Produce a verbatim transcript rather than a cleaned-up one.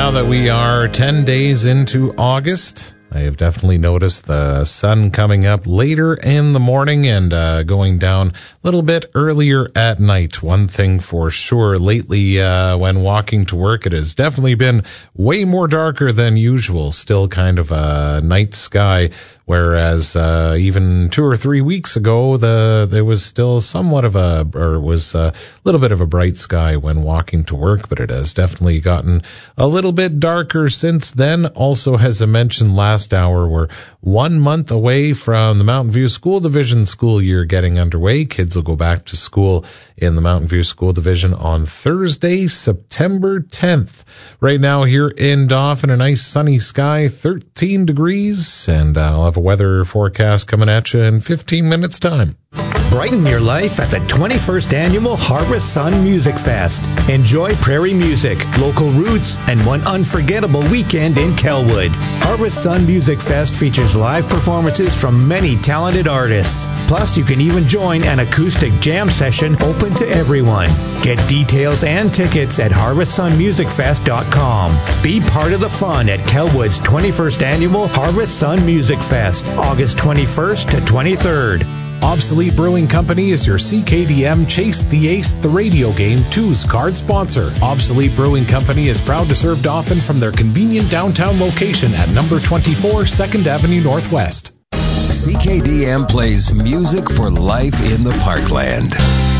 now that we are ten days into August, I have definitely noticed the sun coming up later in the morning and uh, going down a little bit earlier at night. One thing for sure, lately uh, when walking to work, it has definitely been way more darker than usual. Still kind of a night sky, whereas uh, even two or three weeks ago, the there was still somewhat of a, or was a little bit of a bright sky when walking to work, but it has definitely gotten a little bit darker since then. Also, as I mentioned last hour, we're one month away from the Mountain View School Division school year getting underway. Kids will go back to school in the Mountain View School Division on Thursday, September tenth. Right now here in Dauphin, a nice sunny sky, thirteen degrees, and uh, I'll have a weather forecast coming at you in fifteen minutes time. Brighten your life at the twenty-first Annual Harvest Sun Music Fest. Enjoy prairie music, local roots, and one unforgettable weekend in Kelwood. Harvest Sun Music Fest features live performances from many talented artists. Plus, you can even join an acoustic jam session open to everyone. Get details and tickets at harvest sun music fest dot com. Be part of the fun at Kelwood's twenty-first Annual Harvest Sun Music Fest, August twenty-first to twenty-third. Obsolete Brewing Company is your C K D M Chase the Ace, the radio game two's card sponsor. Obsolete Brewing Company is proud to serve Dauphin from their convenient downtown location at number twenty-four second Avenue Northwest. C K D M plays music for life in the Parkland.